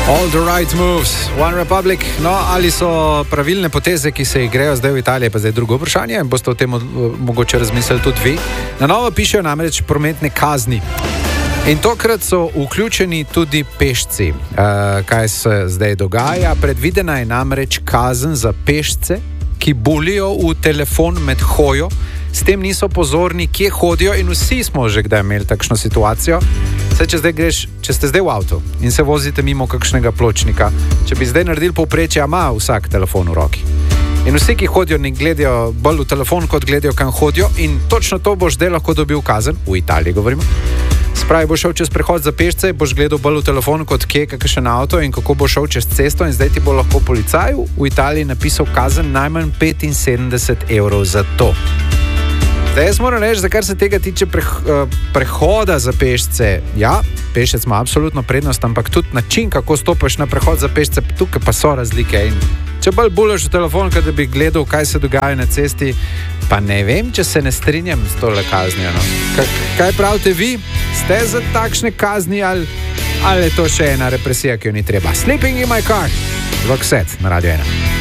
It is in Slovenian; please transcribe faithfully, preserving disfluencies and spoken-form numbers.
All the right moves, One Republic. No, ali so pravilne poteze, ki se grejo zdaj v Italiji, pa zdaj drugo vprašanje, boste o tem mogoče razmislili tudi vi. Na novo pišejo namreč prometne kazni. In tokrat so vključeni tudi pešci. Uh, kaj se zdaj dogaja? Predvidena je namreč kazen za pešce, ki bulijo v telefon med hojo, s tem niso pozorni, kje hodijo, in vsi smo že kdaj imeli takšno situacijo. Saj, če, zdaj greš, če ste zdaj v avtu in se vozite mimo kakšnega pločnika, če bi zdaj naredili povprečje, ima vsak telefon v roki. In vsi, ki hodijo, ne gledajo bolj v telefon, kot gledajo, kam hodijo, in točno to boš zdaj lahko dobil kazen, v Italiji govorimo. Spravi, boš šel čez prehod za pešce, boš gledal bolj v telefon, kot kje, kakšen avto in kako boš šel čez cesto, in zdaj ti bo lahko policaj v Italiji napisal kazen najmanj petinsedemdeset evrov za to. Zdaj jaz moram reči, da kar se tega tiče pre, prehoda za pešce, ja, pešec ima absolutno prednost, ampak tudi način, kako stopiš na prehod za pešce, tukaj pa so razlike. In če bolj buleš v telefon, kad bi gledal, kaj se dogaja na cesti, pa ne vem, če se ne strinjam s tole kaznijo. No. K- kaj pravite vi? Ste za takšne kazni ali, ali je to še ena represija, ki jo ni treba? Sleeping in my car. Roxette na Radio ena.